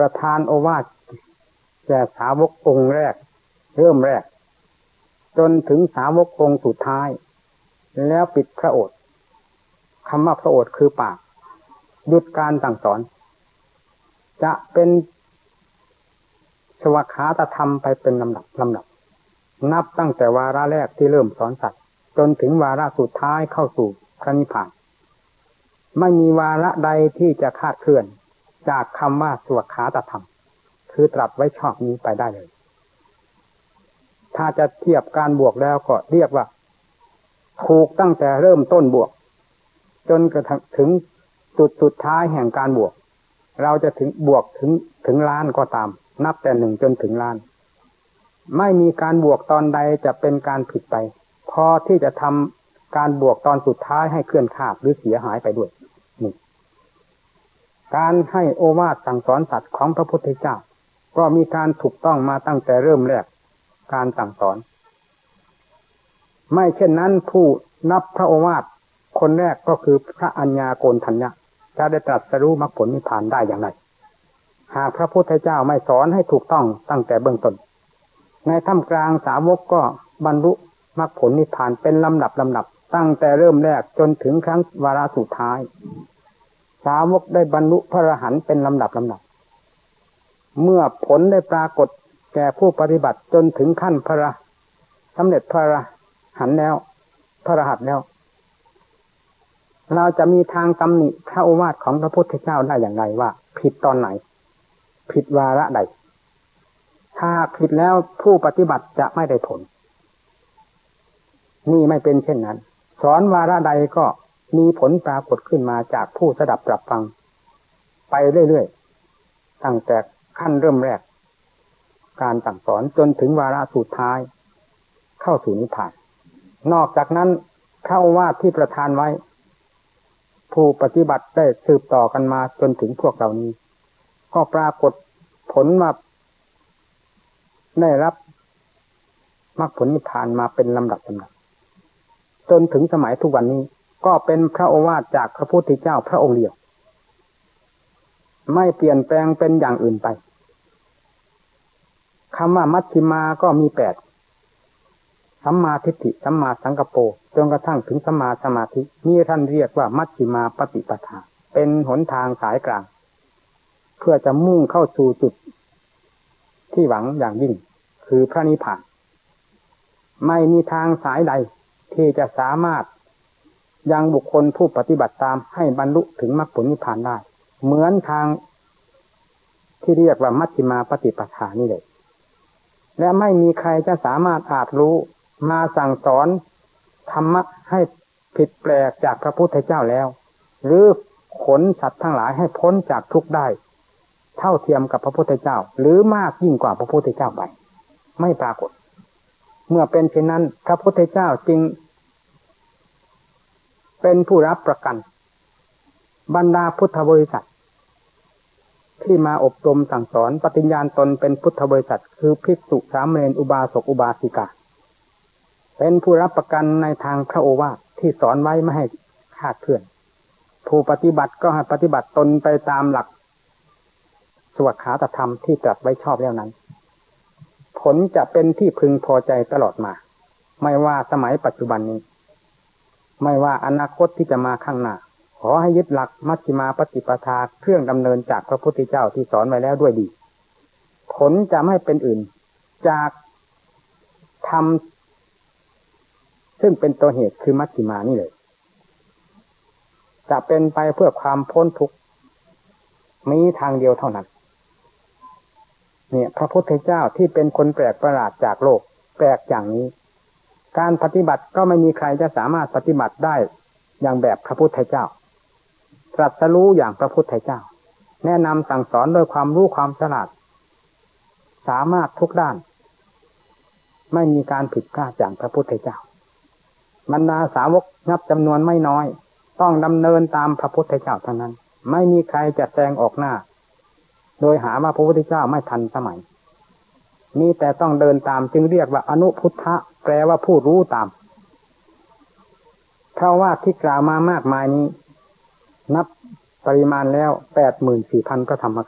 ประทานโอวาทแก่สาวกองค์แรกเริ่มแรกจนถึงสาวกองค์สุดท้ายแล้วปิดพระโอษฐ์คำว่าพระโอษฐ์คือปากหยุดการสั่งสอนจะเป็นสวขาตธรรมไปเป็นลำดับนับตั้งแต่วาระแรกที่เริ่มสอนสัตว์จนถึงวาระสุดท้ายเข้าสู่พระนิพพานไม่มีวาระใดที่จะคลาดเคลื่อนจากคำว่าสวขาตธรรมคือตรัสไว้ชอบนี้ไปได้เลยถ้าจะเทียบการบวกแล้วก็เรียกว่าถูกตั้งแต่เริ่มต้นบวกจนกระทั่งถึงจุดสุดท้ายแห่งการบวกเราจะถึงบวกถึงล้านก็ตามนับแต่หนึ่งจนถึงล้านไม่มีการบวกตอนใดจะเป็นการผิดไปพอที่จะทำการบวกตอนสุดท้ายให้เคลื่อนคลาดหรือเสียหายไปด้วยนี่การให้โอวาทสั่งสอนสัตว์ของพระพุทธเจ้าก็มีการถูกต้องมาตั้งแต่เริ่มแรกการสั่งสอนไม่เช่นนั้นผู้นับพระโอวาทคนแรกก็คือพระอัญญาโกณฑัญญะจะได้ตรัสรู้มรรคผลนิพพานได้อย่างไรหากพระพุทธเจ้าไม่สอนให้ถูกต้องตั้งแต่เบื้องต้นในท่ามกลางสาวกก็บรรลุมรรคผลนิพพานเป็นลำดับตั้งแต่เริ่มแรกจนถึงครั้งวาระสุดท้ายสาวกได้บรรลุพระอรหันต์เป็นลำดับเมื่อผลได้ปรากฏแก่ผู้ปฏิบัติจนถึงขั้นพระสำเร็จพระอรหันต์แล้วพระอรหันต์แล้วเราจะมีทางตำหนิพระโอวาทของพระพุทธเจ้าได้อย่างไรว่าผิดตอนไหนผิดวาระใดถ้าผิดแล้วผู้ปฏิบัติจะไม่ได้ผลนี่ไม่เป็นเช่นนั้นสอนวาระใดก็มีผลปรากฏขึ้นมาจากผู้สดับตรับฟังไปเรื่อยๆตั้งแต่ขั้นเริ่มแรกการสั่งสอนจนถึงวาระสุดท้ายเข้าสู่นิพพานนอกจากนั้นพระโอวาทที่ประทานไว้ผู้ปฏิบัติได้สืบต่อกันมาจนถึงพวกเรานี้ก็ปรากฏผลมาได้รับมรรคผลนิพพานมาเป็นลำดับจนถึงสมัยทุกวันนี้ก็เป็นพระโอวาทจากพระพุทธเจ้าพระองค์เดียวไม่เปลี่ยนแปลงเป็นอย่างอื่นไปคำว่ามัชฌิมาก็มี8สัมมาทิฏฐิสัมมาสังกัปโปจนกระทั่งถึงสัมมาสมาธินี่ท่านเรียกว่ามัชฌิมาปฏิปทาเป็นหนทางสายกลางเพื่อจะมุ่งเข้าสู่จุดที่หวังอย่างยิ่งคือพระนิพพานไม่มีทางสายใดที่จะสามารถยังบุคคลผู้ปฏิบัติตามให้บรรลุถึงมรรคผลนิพพานได้เหมือนทางที่เรียกว่ามัชฌิมาปฏิปทานี่เลยและไม่มีใครจะสามารถอาจรู้มาสั่งสอนธรรมะให้ผิดแปลกจากพระพุทธเจ้าแล้วหรือขนสัตว์ทั้งหลายให้พ้นจากทุกข์ได้เท่าเทียมกับพระพุทธเจ้าหรือมากยิ่งกว่าพระพุทธเจ้าไปไม่ปรากฏเมื่อเป็นเช่นนั้นพระพุทธเจ้าจึงเป็นผู้รับประกันบรรดาพุทธบริษัทที่มาอบรมสั่งสอนปฏิญญาณตนเป็นพุทธบริษัทคือภิกษุสามเณรอุบาสกอุบาสิกาเป็นผู้รับประกันในทางพระโอวาทที่สอนไว้ไม่ให้คลาดเคลื่อนผู้ปฏิบัติก็ให้ปฏิบัติตนไปตามหลักสวขาตธรรมที่ตรัสไว้ชอบแล้วนั้นผลจะเป็นที่พึงพอใจตลอดมาไม่ว่าสมัยปัจจุบันนี้ไม่ว่าอนาคตที่จะมาข้างหน้าขอให้ยึดหลักมัชฌิมาปฏิปทาเครื่องดำเนินจากพระพุทธเจ้าที่สอนไว้แล้วด้วยดีผลจะไม่เป็นอื่นจากธรรมซึ่งเป็นตัวเหตุคือมัชฌิมานี่เลยจะเป็นไปเพื่อความพ้นทุกข์มีทางเดียวเท่านั้นเนี่ยพระพุทธเจ้าที่เป็นคนแปลกประหลาดจากโลกแปลกอย่างนี้การปฏิบัติก็ไม่มีใครจะสามารถปฏิบัติได้อย่างแบบพระพุทธเจ้าตรัสรู้อย่างพระพุทธเจ้าแนะนำสั่งสอนด้วยความรู้ความฉลาดสามารถทุกด้านไม่มีการผิดพลาดอย่างพระพุทธเจ้าบรรดาสาวกนับจำนวนไม่น้อยต้องดำเนินตามพระพุทธเจ้าเท่านั้นไม่มีใครจะแซงออกหน้าโดยหาว่าพระพุทธเจ้าไม่ทันสมัยมีแต่ต้องเดินตามจึงเรียกว่าอนุพุทธะแปลว่าผู้รู้ตามเพราะว่าที่กล่าวมามากมายนี้นับปริมาณแล้ว 84,000 พระธรรม